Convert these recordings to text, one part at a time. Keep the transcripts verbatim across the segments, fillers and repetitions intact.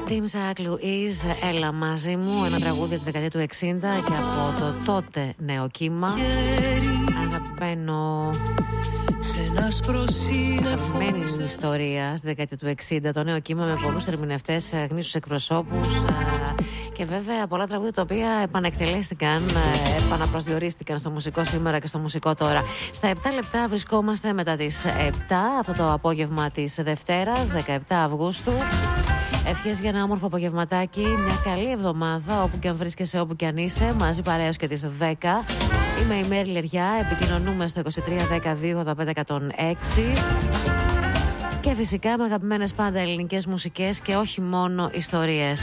Τίμσα Κλουίζ, έλα μαζί μου. Ένα τραγούδι από τη δεκαετία του εξήντα και από το τότε νέο κύμα. Αγαπημένο. Αγαπημένη ιστορία στη δεκαετία του εξήντα. Το νέο κύμα με πολλούς ερμηνευτές, γνήσιους εκπροσώπους και βέβαια πολλά τραγούδια τα οποία επανεκτελέστηκαν, επαναπροσδιορίστηκαν στο μουσικό σήμερα και στο μουσικό τώρα. Στα επτά λεπτά βρισκόμαστε μετά τις επτά αυτό το απόγευμα της Δευτέρας, δεκαεπτά Αυγούστου. Ευχές για ένα όμορφο απογευματάκι, μια καλή εβδομάδα όπου και αν βρίσκεσαι, όπου και αν είσαι, μαζί παρέως και τις δέκα. Είμαι η Μέρη Λεριά, επικοινωνούμε στο είκοσι τρία δέκα δύο ογδόντα πέντε εκατόν έξι και φυσικά με αγαπημένες πάντα ελληνικές μουσικές και όχι μόνο ιστορίες.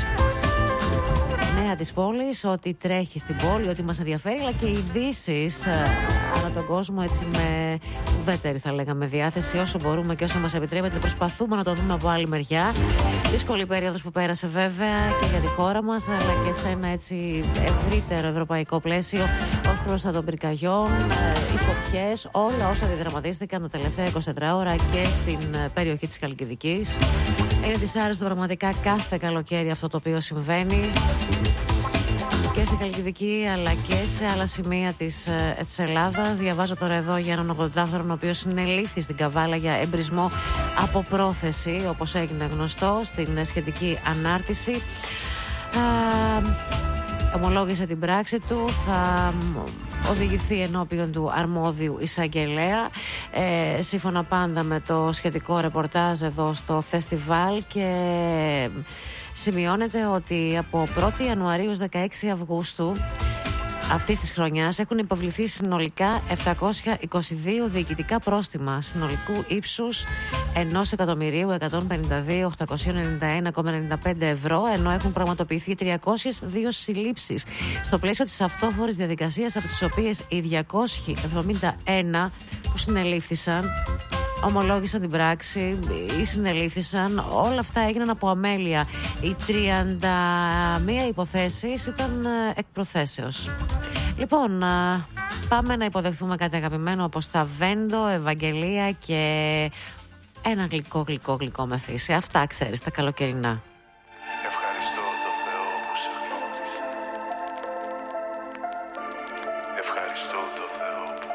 Νέα της πόλης, ό,τι τρέχει στην πόλη, ό,τι μας ενδιαφέρει, αλλά και ειδήσεις ανά τον κόσμο, έτσι με ουδέτερη θα λέγαμε διάθεση, όσο μπορούμε και όσο μας επιτρέπεται προσπαθούμε να το δούμε από άλλη μεριά. Δύσκολη περίοδος που πέρασε βέβαια και για τη χώρα μας, αλλά και σε ένα έτσι ευρύτερο ευρωπαϊκό πλαίσιο ως προς τα των πυρκαγιών, οι φωτιές, όλα όσα διδραματίστηκαν τα τελευταία είκοσι τέσσερις ώρα και στην περιοχή της Χαλκιδικής. Είναι δυσάρεστο πραγματικά κάθε καλοκαίρι αυτό το οποίο συμβαίνει και στην Χαλκιδική αλλά και σε άλλα σημεία της, της Ελλάδας. Διαβάζω τώρα εδώ για έναν ογδοντάχρονο ο οποίος συνελήφθη στην Καβάλα για εμπρισμό από πρόθεση, όπως έγινε γνωστό στην σχετική ανάρτηση. Α, ομολόγησε την πράξη του, θα οδηγηθεί ενώπιον του αρμόδιου εισαγγελέα, ε, σύμφωνα πάντα με το σχετικό ρεπορτάζ εδώ στο φεστιβάλ, και σημειώνεται ότι από πρώτη Ιανουαρίου ως δεκαέξι Αυγούστου αυτής της χρονιάς έχουν υποβληθεί συνολικά επτακόσια είκοσι δύο διοικητικά πρόστιμα συνολικού ύψους ενός εκατομμυρίου εκατόν πενήντα δύο χιλιάδες οκτακόσια ενενήντα ένα κόμμα ενενήντα πέντε ευρώ, ενώ έχουν πραγματοποιηθεί τριακόσιες δύο συλλήψεις στο πλαίσιο της αυτόφορης διαδικασίας, από τις οποίες οι διακόσιοι εβδομήντα ένα που συνελήφθησαν ομολόγησαν την πράξη ή συνελήφθησαν. Όλα αυτά έγιναν από αμέλεια. Οι τριάντα μία υποθέσεις ήταν εκ προθέσεως. Λοιπόν, πάμε να υποδεχθούμε κάτι αγαπημένο όπως τα Βέντο, Ευαγγελία και ένα γλυκό γλυκό γλυκό με φύση. Αυτά ξέρεις, τα καλοκαιρινά.